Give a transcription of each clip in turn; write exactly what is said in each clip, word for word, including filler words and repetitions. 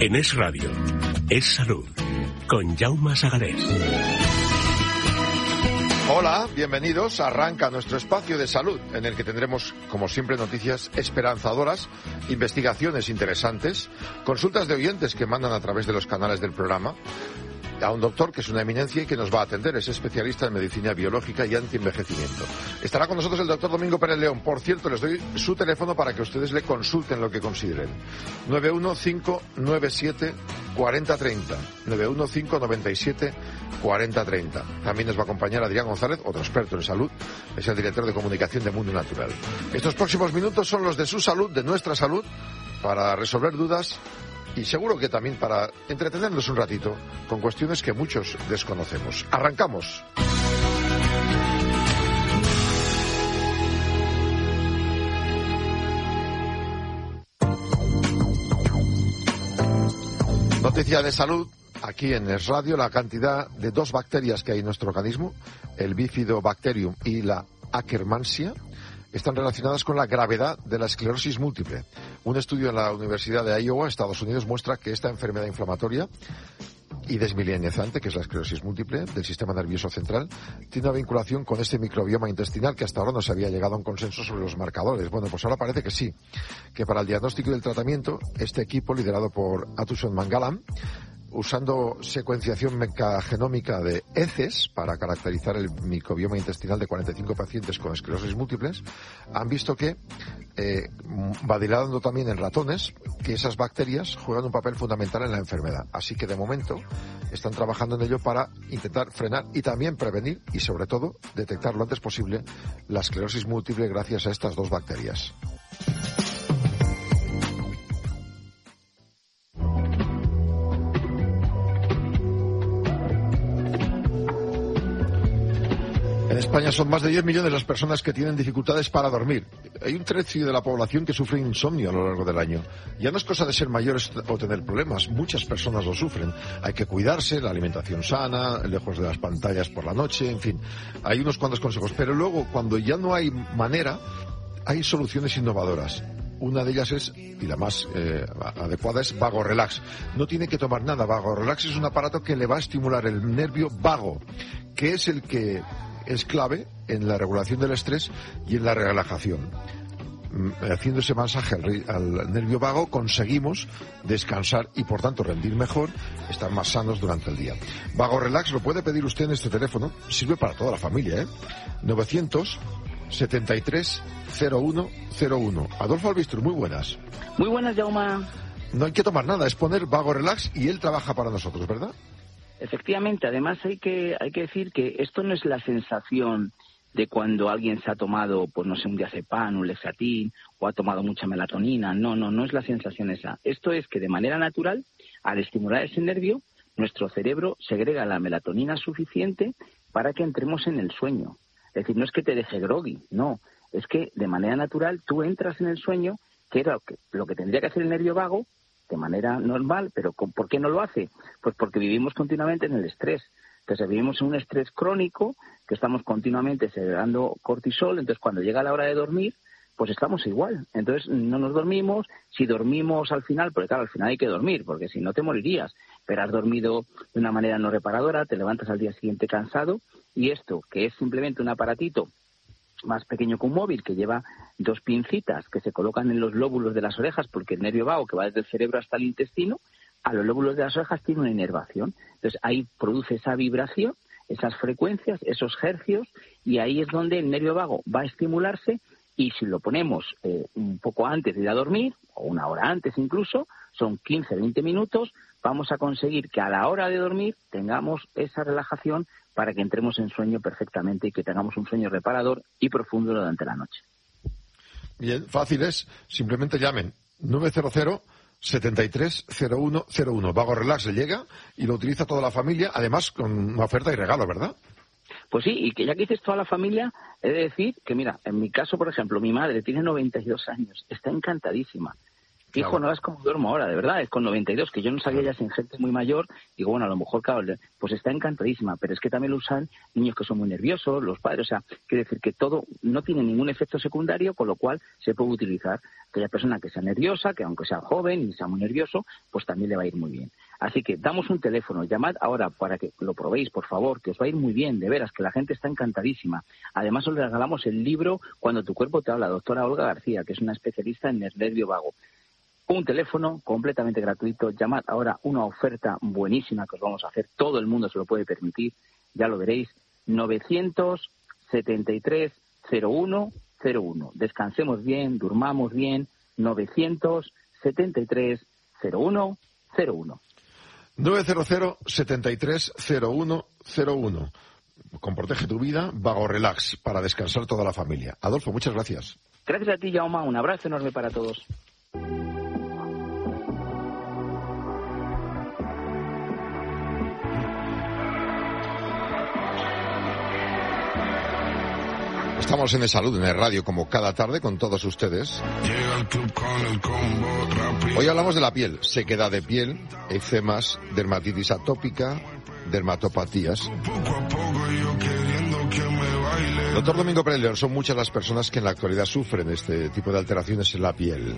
En Es Radio, Es Salud, con Jaume Sagarés. Hola, bienvenidos. Arranca nuestro espacio de salud, en el que tendremos, como siempre, noticias esperanzadoras, investigaciones interesantes, consultas de oyentes que mandan a través de los canales del programa, a un doctor que es una eminencia y que nos va a atender, es especialista en medicina biológica y antienvejecimiento. Estará con nosotros el doctor Domingo Pérez León. Por cierto, les doy su teléfono para que ustedes le consulten lo que consideren. nueve uno cinco nueve siete cuatro cero tres cero, nueve uno cinco nueve siete cuatro cero tres cero. También nos va a acompañar Adrián González, otro experto en salud, es el director de comunicación de Mundo Natural. Estos próximos minutos son los de su salud, de nuestra salud, para resolver dudas y seguro que también para entretenernos un ratito con cuestiones que muchos desconocemos. ¡Arrancamos! Noticia de salud. Aquí en Es Radio, la cantidad de dos bacterias que hay en nuestro organismo, el Bifidobacterium y la Akkermansia, están relacionadas con la gravedad de la esclerosis múltiple. Un estudio en la Universidad de Iowa, Estados Unidos, muestra que esta enfermedad inflamatoria y desmielinizante, que es la esclerosis múltiple del sistema nervioso central, tiene una vinculación con este microbioma intestinal que hasta ahora no se había llegado a un consenso sobre los marcadores. Bueno, pues ahora parece que sí, que para el diagnóstico y el tratamiento, este equipo, liderado por Atushon Mangalam, usando secuenciación mecagenómica de heces para caracterizar el microbioma intestinal de cuarenta y cinco pacientes con esclerosis múltiples, han visto que, eh, validando también en ratones, que esas bacterias juegan un papel fundamental en la enfermedad. Así que de momento están trabajando en ello para intentar frenar y también prevenir y sobre todo detectar lo antes posible la esclerosis múltiple gracias a estas dos bacterias. En España son más de diez millones las personas que tienen dificultades para dormir. Hay un tercio de la población que sufre insomnio a lo largo del año. Ya no es cosa de ser mayores o tener problemas, muchas personas lo sufren. Hay que cuidarse, la alimentación sana, lejos de las pantallas por la noche, en fin. Hay unos cuantos consejos, pero luego cuando ya no hay manera, hay soluciones innovadoras. Una de ellas es, y la más eh, adecuada, es Vago Relax. No tiene que tomar nada. Vago Relax es un aparato que le va a estimular el nervio vago, que es el que es clave en la regulación del estrés y en la relajación. Haciendo ese masaje al, al nervio vago conseguimos descansar y por tanto rendir mejor, estar más sanos durante el día. Vago Relax lo puede pedir usted en este teléfono, sirve para toda la familia, ¿eh? novecientos setenta y tres cero uno cero uno. Adolfo Albistur, muy buenas. Muy buenas, Jaume. No hay que tomar nada, es poner Vago Relax y él trabaja para nosotros, ¿verdad? Efectivamente, además hay que hay que decir que esto no es la sensación de cuando alguien se ha tomado, pues no sé, un diazepam, un Lexatin, o ha tomado mucha melatonina. No, no, no es la sensación esa. Esto es que de manera natural, al estimular ese nervio, nuestro cerebro segrega la melatonina suficiente para que entremos en el sueño. Es decir, no es que te deje groggy, no. Es que de manera natural tú entras en el sueño, que era lo que, lo que tendría que hacer el nervio vago, de manera normal, pero ¿por qué no lo hace? Pues porque vivimos continuamente en el estrés. Entonces vivimos en un estrés crónico, que estamos continuamente segregando cortisol, entonces cuando llega la hora de dormir, pues estamos igual. Entonces no nos dormimos, si dormimos al final, porque claro, al final hay que dormir, porque si no te morirías, pero has dormido de una manera no reparadora, te levantas al día siguiente cansado, y esto, que es simplemente un aparatito más pequeño que un móvil, que lleva dos pincitas que se colocan en los lóbulos de las orejas, porque el nervio vago, que va desde el cerebro hasta el intestino, a los lóbulos de las orejas tiene una inervación. Entonces ahí produce esa vibración, esas frecuencias, esos hercios, y ahí es donde el nervio vago va a estimularse, y si lo ponemos eh, un poco antes de ir a dormir, o una hora antes incluso, son quince a veinte minutos, vamos a conseguir que a la hora de dormir tengamos esa relajación para que entremos en sueño perfectamente y que tengamos un sueño reparador y profundo durante la noche. Bien, fácil es, simplemente llamen nueve cero cero setenta y tres cero uno cero uno. Vago Relax le llega y lo utiliza toda la familia, además con una oferta y regalo, ¿verdad? Pues sí, y que ya que dices toda la familia, he de decir que, mira, en mi caso, por ejemplo, mi madre tiene noventa y dos años, está encantadísima. Hijo, claro. no es como duermo ahora, de verdad, es con noventa y dos, que yo no sabía ya sin gente muy mayor. Digo, bueno, a lo mejor, claro, pues está encantadísima, pero es que también lo usan niños que son muy nerviosos, los padres, o sea, quiere decir que todo no tiene ningún efecto secundario, con lo cual se puede utilizar. Aquella persona que sea nerviosa, que aunque sea joven y sea muy nervioso, pues también le va a ir muy bien. Así que damos un teléfono, llamad ahora para que lo probéis, por favor, que os va a ir muy bien, de veras, que la gente está encantadísima. Además, os regalamos el libro Cuando tu cuerpo te habla, doctora Olga García, que es una especialista en el nervio vago. Un teléfono completamente gratuito, llamad ahora, una oferta buenísima que os vamos a hacer, todo el mundo se lo puede permitir, ya lo veréis, novecientos setenta y tres cero uno cero uno. Descansemos bien, durmamos bien, novecientos setenta y tres cero uno cero uno. novecientos setenta y tres cero uno cero uno. Con Protege tu Vida, Vago Relax, para descansar toda la familia. Adolfo, muchas gracias. Gracias a ti, Jaume, un abrazo enorme para todos. Estamos en el Salud, en el radio, como cada tarde, con todos ustedes. Hoy hablamos de la piel, sequedad de piel, eczemas, dermatitis atópica, dermatopatías. Doctor Domingo Pérez León, son muchas las personas que en la actualidad sufren este tipo de alteraciones en la piel.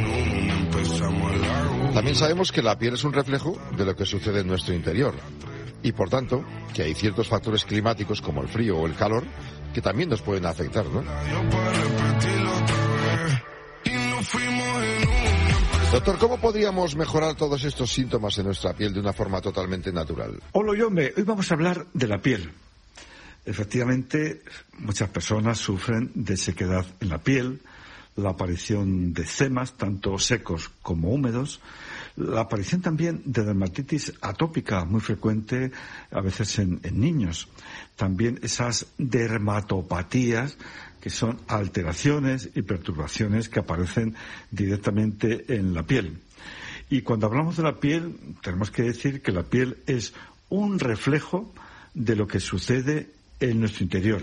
También sabemos que la piel es un reflejo de lo que sucede en nuestro interior. Y por tanto, que hay ciertos factores climáticos como el frío o el calor que también nos pueden afectar, ¿no? Doctor, ¿cómo podríamos mejorar todos estos síntomas en nuestra piel de una forma totalmente natural? Hola, Yombe. Hoy vamos a hablar de la piel. Efectivamente, muchas personas sufren de sequedad en la piel, la aparición de eczemas, tanto secos como húmedos, la aparición también de dermatitis atópica, muy frecuente a veces en, en niños. También esas dermatopatías, que son alteraciones y perturbaciones que aparecen directamente en la piel. Y cuando hablamos de la piel, tenemos que decir que la piel es un reflejo de lo que sucede en nuestro interior.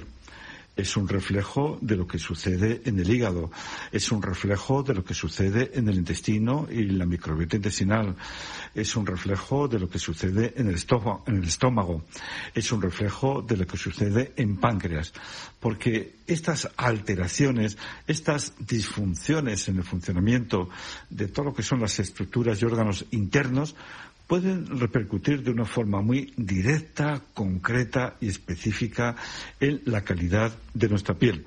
Es un reflejo de lo que sucede en el hígado, es un reflejo de lo que sucede en el intestino y la microbiota intestinal, es un reflejo de lo que sucede en el estómago, en el estómago, es un reflejo de lo que sucede en páncreas, porque estas alteraciones, estas disfunciones en el funcionamiento de todo lo que son las estructuras y órganos internos pueden repercutir de una forma muy directa, concreta y específica en la calidad de nuestra piel.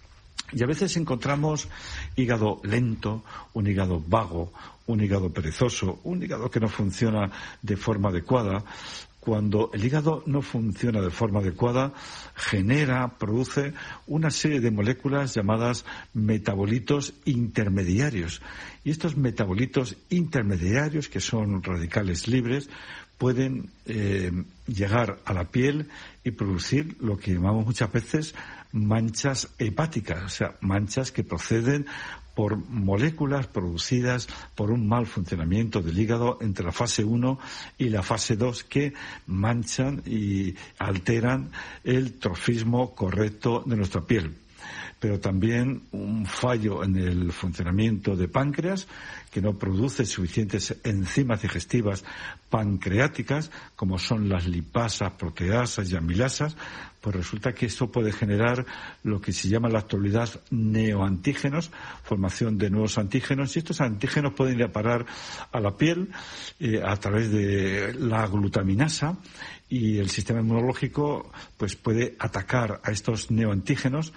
Y a veces encontramos hígado lento, un hígado vago, un hígado perezoso, un hígado que no funciona de forma adecuada. Cuando el hígado no funciona de forma adecuada, genera, produce una serie de moléculas llamadas metabolitos intermediarios. Y estos metabolitos intermediarios, que son radicales libres, pueden eh, llegar a la piel y producir lo que llamamos muchas veces manchas hepáticas, o sea, manchas que proceden por moléculas producidas por un mal funcionamiento del hígado entre la fase uno y la fase dos, que manchan y alteran el trofismo correcto de nuestra piel. Pero también un fallo en el funcionamiento de páncreas, que no produce suficientes enzimas digestivas pancreáticas, como son las lipasas, proteasas y amilasas, pues resulta que esto puede generar lo que se llama en la actualidad neoantígenos, formación de nuevos antígenos, y estos antígenos pueden ir a parar a la piel eh, a través de la glutaminasa, y el sistema inmunológico pues puede atacar a estos neoantígenos.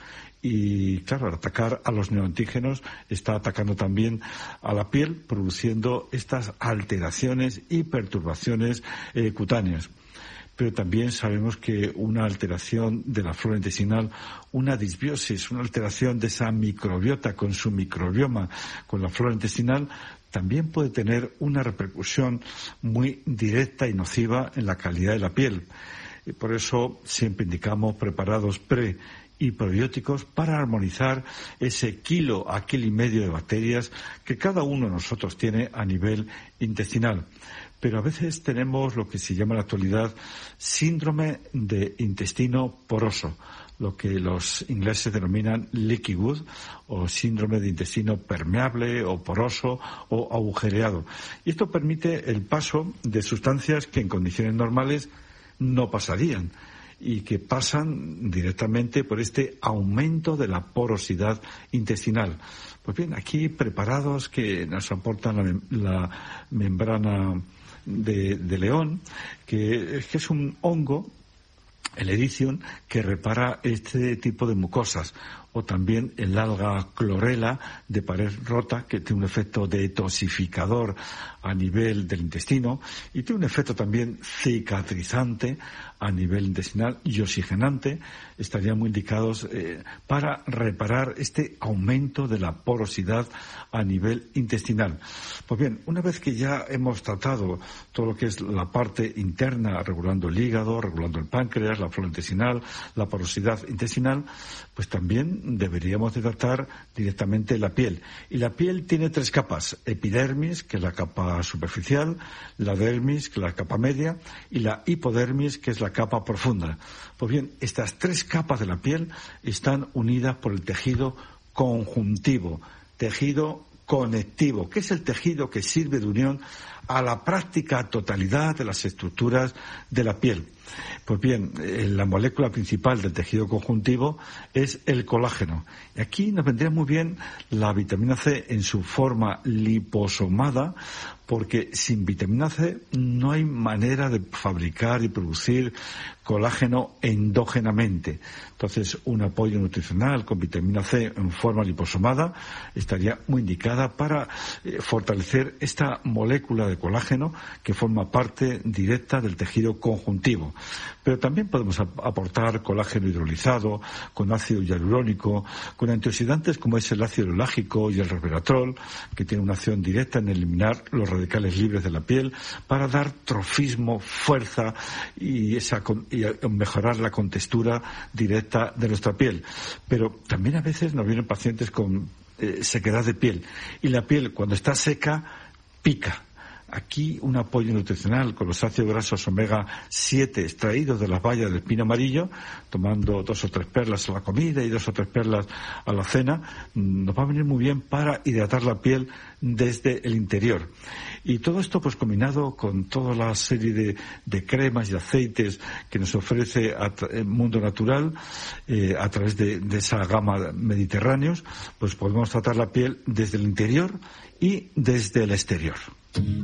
Y claro, al atacar a los neoantígenos está atacando también a la piel, produciendo estas alteraciones y perturbaciones eh, cutáneas. Pero también sabemos que una alteración de la flora intestinal, una disbiosis, una alteración de esa microbiota con su microbioma, con la flora intestinal, también puede tener una repercusión muy directa y nociva en la calidad de la piel. Y por eso siempre indicamos preparados pre y probióticos para armonizar ese kilo a kilo y medio de bacterias que cada uno de nosotros tiene a nivel intestinal. Pero a veces tenemos lo que se llama en la actualidad síndrome de intestino poroso, lo que los ingleses denominan leaky gut, o síndrome de intestino permeable o poroso o agujereado. Y esto permite el paso de sustancias que en condiciones normales no pasarían y que pasan directamente por este aumento de la porosidad intestinal. Pues bien, aquí preparados que nos aportan la, la membrana de, de león, que, que es un hongo, el Ericium, que repara este tipo de mucosas, o también el alga clorela de pared rota, que tiene un efecto detoxificador a nivel del intestino y tiene un efecto también cicatrizante a nivel intestinal y oxigenante. Estarían muy indicados eh, para reparar este aumento de la porosidad a nivel intestinal. Pues bien, una vez que ya hemos tratado todo lo que es la parte interna, regulando el hígado, regulando el páncreas, la flora intestinal, la porosidad intestinal, pues también deberíamos de tratar directamente la piel. Y la piel tiene tres capas: epidermis, que es la capa superficial, la dermis, que es la capa media, y la hipodermis, que es la capa profunda. Pues bien, estas tres capas de la piel están unidas por el tejido conjuntivo, tejido conectivo, que es el tejido que sirve de unión a la práctica totalidad de las estructuras de la piel. Pues bien, la molécula principal del tejido conjuntivo es el colágeno. Y aquí nos vendría muy bien la vitamina C en su forma liposomada, porque sin vitamina C no hay manera de fabricar y producir colágeno endógenamente. Entonces, un apoyo nutricional con vitamina C en forma liposomada estaría muy indicada para eh, fortalecer esta molécula de colágeno que forma parte directa del tejido conjuntivo. Pero también podemos aportar colágeno hidrolizado, con ácido hialurónico, con antioxidantes como es el ácido hialurónico y el resveratrol, que tiene una acción directa en eliminar los radicales libres de la piel para dar trofismo, fuerza y, esa, y mejorar la contextura directa de nuestra piel. Pero también a veces nos vienen pacientes con eh, sequedad de piel, y la piel cuando está seca pica. Aquí un apoyo nutricional con los ácidos grasos omega siete extraídos de las bayas del pino amarillo, tomando dos o tres perlas a la comida y dos o tres perlas a la cena, nos va a venir muy bien para hidratar la piel desde el interior. Y todo esto pues combinado con toda la serie de, de cremas y aceites que nos ofrece el mundo natural eh, a través de, de esa gama mediterráneos, pues podemos tratar la piel desde el interior y desde el exterior.